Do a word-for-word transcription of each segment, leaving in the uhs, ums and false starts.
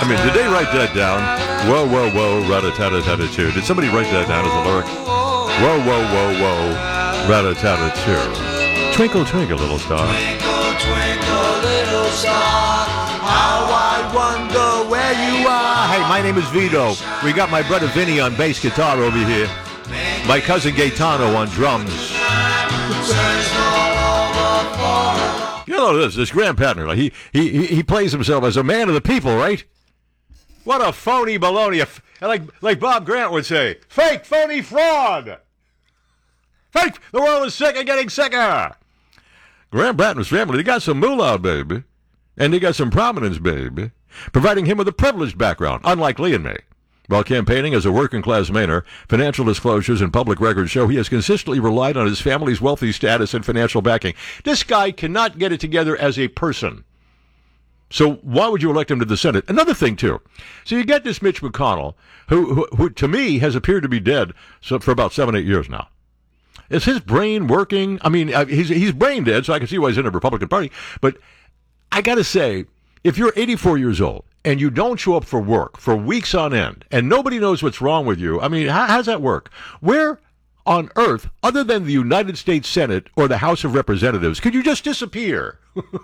I mean, did they write that down? Whoa, whoa, whoa, rat-a-tat-a-tat-a-too. Did somebody write that down as a lyric? Whoa, whoa, whoa, whoa, rat-a-tat-a-too. Twinkle, twinkle, little star. Twinkle, twinkle, little star, how I wonder where you are. Hey, my name is Vito. We got my brother Vinny on bass guitar over here. My cousin Gaetano on drums. You know this, this Graham Patner, like he, he, he plays himself as a man of the people, right? What a phony baloney. Like, like Bob Grant would say, fake, phony, fraud. Fake, the world is sick and getting sicker. Graham Patner's family, they got some moolah, baby. And they got some prominence, baby. Providing him with a privileged background, unlike Lee and me. While campaigning as a working-class Mainer, financial disclosures and public records show he has consistently relied on his family's wealthy status and financial backing. This guy cannot get it together as a person. So why would you elect him to the Senate? Another thing, too. So you get this Mitch McConnell, who, who, who to me, has appeared to be dead for about seven, eight years now. Is his brain working? I mean, he's, he's brain dead, so I can see why he's in the Republican Party. But I got to say, if you're eighty-four years old, and you don't show up for work for weeks on end, and nobody knows what's wrong with you, I mean, how, how does that work? Where on earth, other than the United States Senate or the House of Representatives, could you just disappear?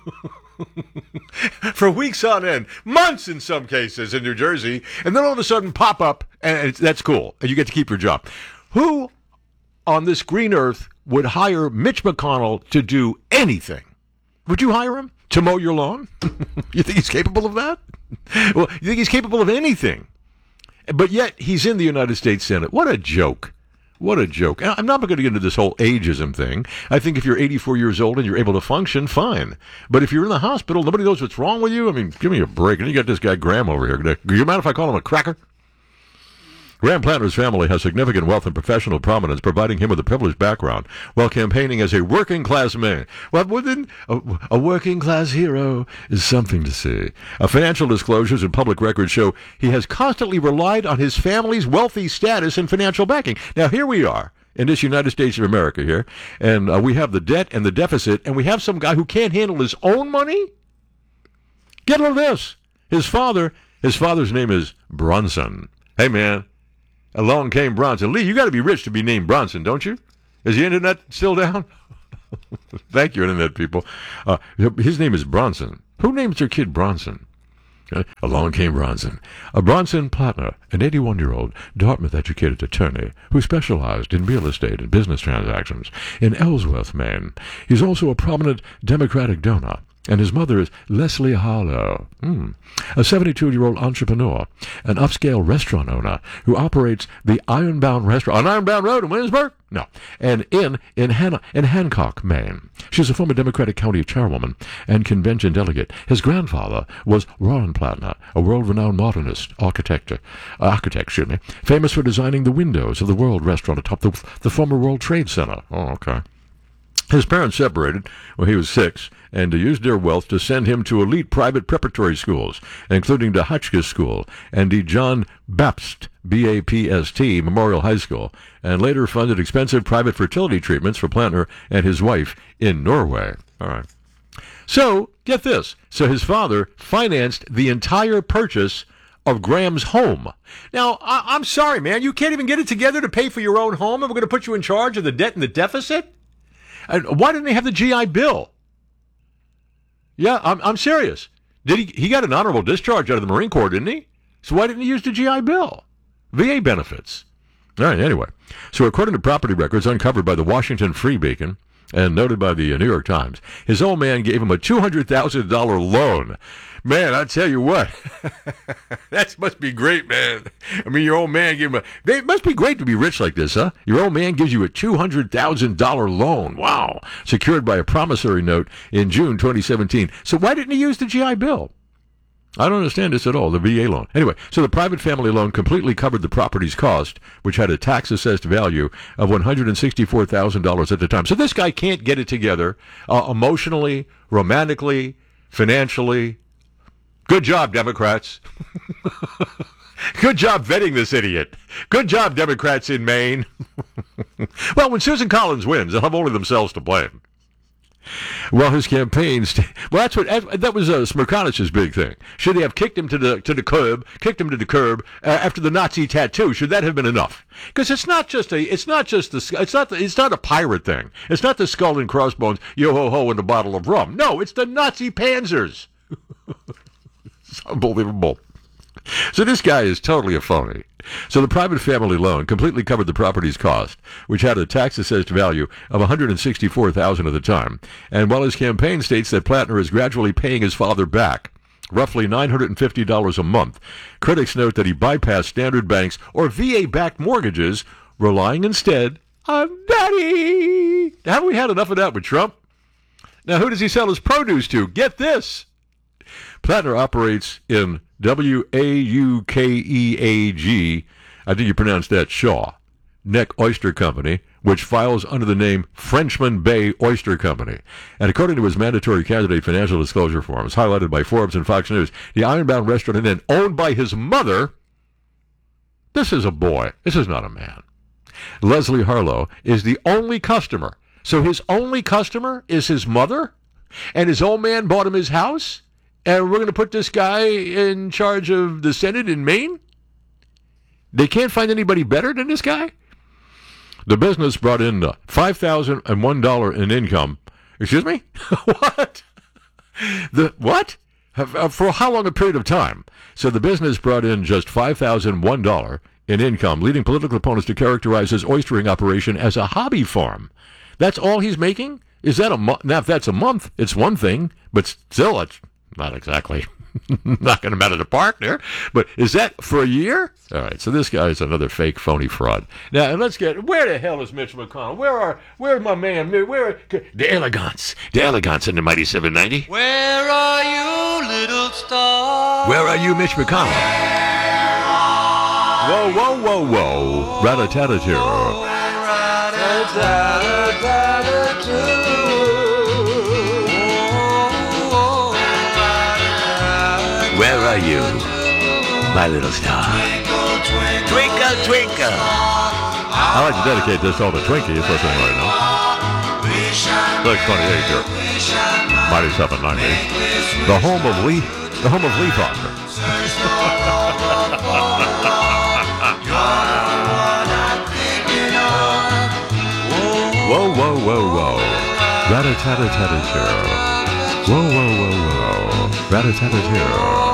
For weeks on end, months in some cases in New Jersey, and then all of a sudden pop up, and it's, that's cool, and you get to keep your job. Who on this green earth would hire Mitch McConnell to do anything? Would you hire him to mow your lawn? You think he's capable of that? Well, you think he's capable of anything? But yet, he's in the United States Senate. What a joke. What a joke. I'm not going to get into this whole ageism thing. I think if you're eighty-four years old and you're able to function, fine. But if you're in the hospital, nobody knows what's wrong with you. I mean, give me a break. And you got this guy Graham over here. Do you mind if I call him a cracker? Graham Platner's family has significant wealth and professional prominence, providing him with a privileged background while campaigning as a working-class man. Well, within a, a working-class hero is something to see. A financial disclosures and public records show he has constantly relied on his family's wealthy status and financial backing. Now, here we are in this United States of America here, and uh, we have the debt and the deficit, and we have some guy who can't handle his own money? Get on this. His father, his father's name is Bronson. Hey, man. Along came Bronson. Lee, you got to be rich to be named Bronson, don't you? Is the internet still down? Thank you, internet people. Uh, his name is Bronson. Who names their kid Bronson? Uh, along came Bronson. A Bronson Platner, an eighty-one-year-old Dartmouth-educated attorney who specialized in real estate and business transactions in Ellsworth, Maine. He's also a prominent Democratic donor. And his mother is Leslie Harlow, mm. a seventy-two-year-old entrepreneur, an upscale restaurant owner who operates the Ironbound Restaurant on Ironbound Road in Williamsburg? No, and in in, Han- in Hancock, Maine. She's a former Democratic County chairwoman and convention delegate. His grandfather was Ron Platner, a world-renowned modernist architect, uh, architect, excuse me, famous for designing the windows of the World Restaurant atop the, the former World Trade Center. Oh, okay. His parents separated when he was six and used their wealth to send him to elite private preparatory schools, including the Hotchkiss School and the John Baptist, B A P S T, Memorial High School, and later funded expensive private fertility treatments for Platner and his wife in Norway. All right. So, get this. So his father financed the entire purchase of Graham's home. Now, I- I'm sorry, man. You can't even get it together to pay for your own home, and we're going to put you in charge of the debt and the deficit? And why didn't they have the G I Bill? Yeah, I'm I'm serious. Did he he got an honorable discharge out of the Marine Corps, didn't he? So why didn't he use the G I Bill? V A benefits. All right, anyway. So according to property records uncovered by the Washington Free Beacon and noted by the New York Times, his old man gave him a two hundred thousand dollars loan. Man, I tell you what, that must be great, man. I mean, your old man gave him a, it must be great to be rich like this, huh? Your old man gives you a two hundred thousand dollars loan. Wow. Secured by a promissory note in June twenty seventeen. So why didn't he use the G I Bill? I don't understand this at all, the V A loan. Anyway, so the private family loan completely covered the property's cost, which had a tax-assessed value of one hundred sixty-four thousand dollars at the time. So this guy can't get it together uh, emotionally, romantically, financially. Good job, Democrats. Good job vetting this idiot. Good job, Democrats in Maine. Well, when Susan Collins wins, they'll have only themselves to blame. Well, his campaign, st- well, that's what that was uh, Smirkanich's big thing. Should they have kicked him to the to the curb, kicked him to the curb uh, after the Nazi tattoo? Should that have been enough? Because it's not just a, it's not just the, it's not the, it's not a pirate thing. It's not the skull and crossbones, yo ho ho, and a bottle of rum. No, it's the Nazi Panzers. It's unbelievable. So this guy is totally a phony. So the private family loan completely covered the property's cost, which had a tax-assessed value of one hundred sixty-four thousand dollars at the time. And while his campaign states that Plattner is gradually paying his father back, roughly nine hundred fifty dollars a month, critics note that he bypassed standard banks or V A-backed mortgages, relying instead on daddy. Haven't we had enough of that with Trump? Now, who does he sell his produce to? Get this. Plattner operates in W A U K E A G, I think you pronounce that Shaw, Neck Oyster Company, which files under the name Frenchman Bay Oyster Company. And according to his mandatory candidate financial disclosure forms, highlighted by Forbes and Fox News, the Ironbound Restaurant and Inn, owned by his mother, this is a boy, this is not a man. Leslie Harlow is the only customer. So his only customer is his mother? And his old man bought him his house? And we're going to put this guy in charge of the Senate in Maine? They can't find anybody better than this guy? The business brought in uh, five thousand one dollars in income. Excuse me? What? The what? Uh, For how long a period of time? So the business brought in just five thousand one dollars in income, leading political opponents to characterize his oystering operation as a hobby farm. That's all he's making? Is that a month? Now, if that's a month, it's one thing, but still, it's not exactly not going to matter to partner. But is that for a year? All right, so this guy is another fake, phony fraud. Now, and let's get, where the hell is Mitch McConnell? Where are, where's my man? Where, the elegance, the elegance in the mighty seven ninety. Where are you, little star? Where are you, Mitch McConnell? Whoa, whoa, whoa, whoa. Rat-a-tat-a-too. Where are you, my little star? Twinkle, twinkle. I'd like to dedicate this all to Twinkie, who's listening right now. six twenty-eight here. Mighty seven ninety. The home of Lee, the home of Lee Foster. Whoa, whoa, whoa, whoa. Rat-a-tat-a-tat-a-too. Whoa, whoa, whoa, whoa. Rat-a-tat-a-too.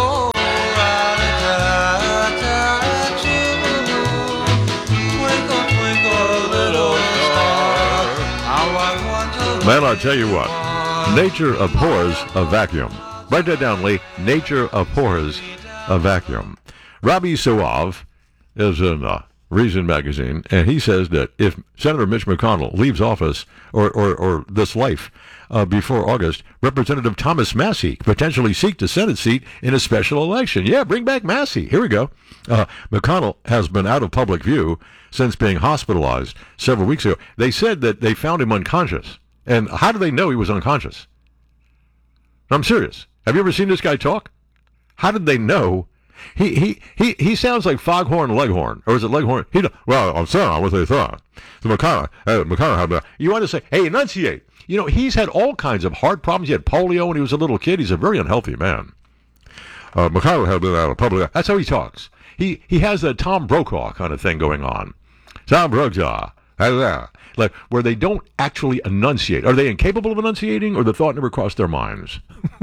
Man, I'll tell you what. Nature abhors a vacuum. Write that down, Lee. Nature abhors a vacuum. Robbie Suave is in uh, Reason magazine, and he says that if Senator Mitch McConnell leaves office or, or, or this life uh, before August, Representative Thomas Massie could potentially seek the Senate seat in a special election. Yeah, bring back Massie. Here we go. Uh, McConnell has been out of public view since being hospitalized several weeks ago. They said that they found him unconscious. And how do they know he was unconscious? I'm serious. Have you ever seen this guy talk? How did they know? He he he he sounds like Foghorn Leghorn, or is it Leghorn? He well, I'm sorry, what they thought. The McConnell, uh, McConnell had. You want to say, hey, enunciate. You know, he's had all kinds of heart problems. He had polio when he was a little kid. He's a very unhealthy man. Uh, McConnell had been out of public. That's how he talks. He he has a Tom Brokaw kind of thing going on. Tom Brokaw, like where they don't actually enunciate. Are they incapable of enunciating, or the thought never crossed their minds?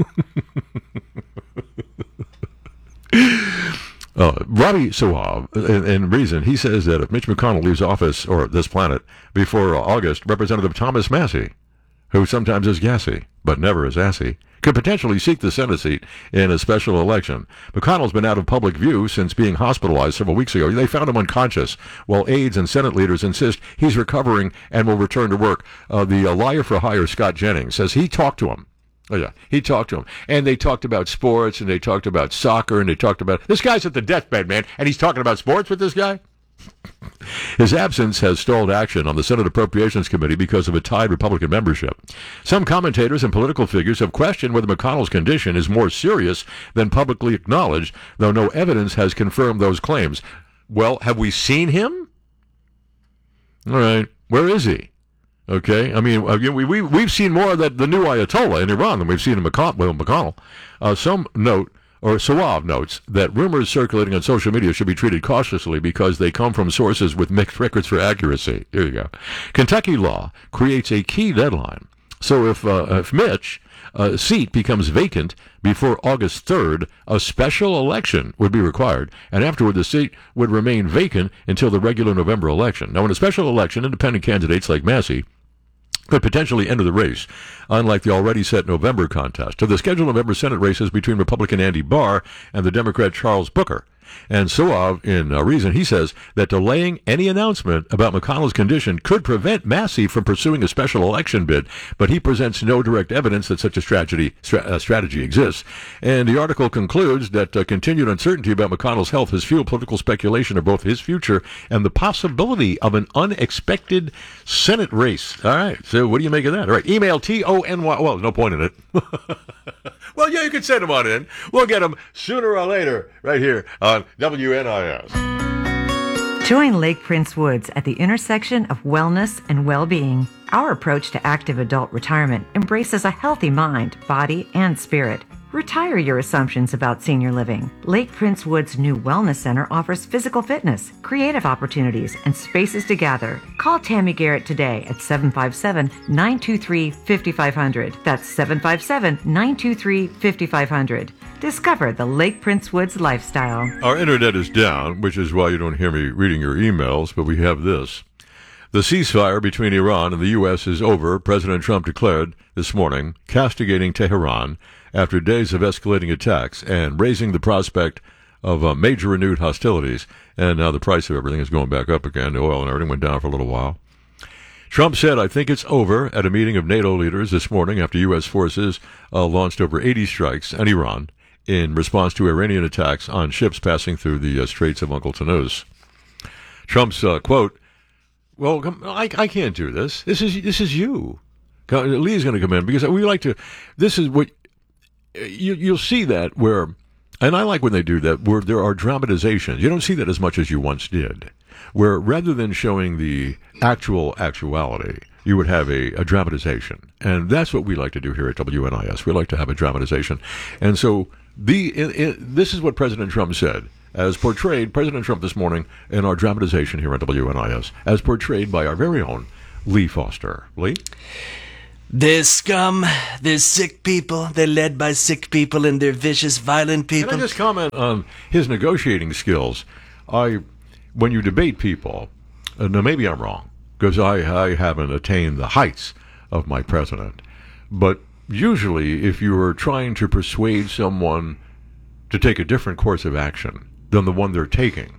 Uh, Robbie Suave, in, in Reason, he says that if Mitch McConnell leaves office, or this planet, before uh, August, Representative Thomas Massie, who sometimes is gassy, but never is assy, could potentially seek the Senate seat in a special election. McConnell's been out of public view since being hospitalized several weeks ago. They found him unconscious, while aides and Senate leaders insist he's recovering and will return to work. Uh, the uh, liar for hire, Scott Jennings, says he talked to him. Oh, yeah, he talked to him. And they talked about sports, and they talked about soccer, and they talked about... This guy's at the deathbed, man, and he's talking about sports with this guy? His absence has stalled action on the Senate Appropriations Committee because of a tied Republican membership. Some commentators and political figures have questioned whether McConnell's condition is more serious than publicly acknowledged, though no evidence has confirmed those claims. Well, have we seen him? All right, where is he? Okay, I mean, again, we, we, we've seen more of that, the new Ayatollah in Iran than we've seen in McConnell. Well, McConnell. Uh, some note, or Sawab notes, that rumors circulating on social media should be treated cautiously because they come from sources with mixed records for accuracy. Here you go. Kentucky law creates a key deadline. So if, uh, if Mitch uh, seat becomes vacant before August third, a special election would be required, and afterward the seat would remain vacant until the regular November election. Now, in a special election, independent candidates like Massey could potentially enter the race, unlike the already set November contest. To the scheduled November Senate races between Republican Andy Barr and the Democrat Charles Booker. And Soav, in uh, Reason, he says that delaying any announcement about McConnell's condition could prevent Massey from pursuing a special election bid, but he presents no direct evidence that such a strategy, stra- uh, strategy exists. And the article concludes that uh, continued uncertainty about McConnell's health has fueled political speculation of both his future and the possibility of an unexpected Senate race. All right, so what do you make of that? All right, email T O N Y. Well, no point in it. Well, yeah, you can send them on in. We'll get them sooner or later right here on W N I S. Join Lake Prince Woods at the intersection of wellness and well-being. Our approach to active adult retirement embraces a healthy mind, body, and spirit. Retire your assumptions about senior living. Lake Prince Woods' new Wellness Center offers physical fitness, creative opportunities, and spaces to gather. Call Tammy Garrett today at seven five seven, nine two three, five five zero zero. That's seven five seven, nine two three, five five zero zero. Discover the Lake Prince Woods lifestyle. Our internet is down, which is why you don't hear me reading your emails, but we have this. The ceasefire between Iran and the U S is over, President Trump declared this morning, castigating Tehran after days of escalating attacks and raising the prospect of uh, major renewed hostilities. And now the price of everything is going back up again. The oil and everything went down for a little while. Trump said, I think it's over, at a meeting of NATO leaders this morning after U S forces uh, launched over eighty strikes at Iran in response to Iranian attacks on ships passing through the uh, Straits of Uncle Tanous. Trump's uh, quote, well, I, I can't do this. This is this is you. Lee's going to come in because we like to, this is what, you, you'll see that where, and I like when they do that, where there are dramatizations. You don't see that as much as you once did, where rather than showing the actual actuality, you would have a, a dramatization. And that's what we like to do here at W N I S. We like to have a dramatization. And so the in, in, this is what President Trump said, as portrayed, President Trump this morning in our dramatization here at W N I S, as portrayed by our very own Lee Foster. Lee? They're scum, they're sick people, they're led by sick people and they're vicious, violent people. Can I just comment on his negotiating skills? I, when you debate people, uh, now maybe I'm wrong, because I, I haven't attained the heights of my president, but usually if you are trying to persuade someone to take a different course of action than the one they're taking,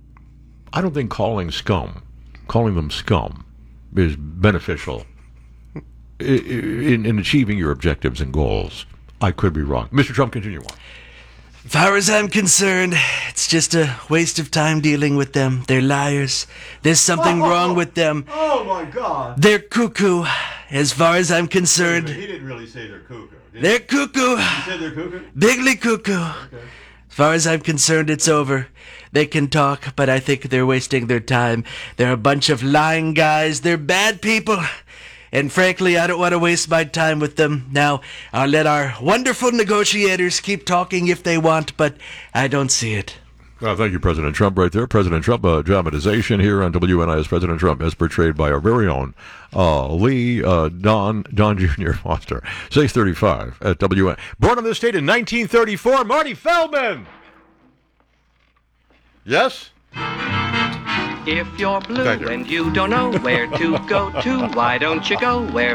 I don't think calling scum, calling them scum, is beneficial In, in achieving your objectives and goals. I could be wrong. Mister Trump, continue on. As far as I'm concerned, it's just a waste of time dealing with them. They're liars. There's something oh, wrong with them. Oh, my God. They're cuckoo. As far as I'm concerned, He didn't really say they're cuckoo. Did they're cuckoo. He said they're cuckoo? Bigly cuckoo. Okay. As far as I'm concerned, it's over. They can talk, but I think they're wasting their time. They're a bunch of lying guys. They're bad people. And frankly, I don't want to waste my time with them. Now, I'll let our wonderful negotiators keep talking if they want, but I don't see it. Well, thank you, President Trump, right there. President Trump, uh, dramatization here on W N I S. President Trump, as portrayed by our very own uh, Lee uh, Don Don Junior Foster. six thirty-five at W N. Born in this state in nineteen thirty-four, Marty Feldman. Yes? If you're blue Thank you. and you don't know where to go to, why don't you go where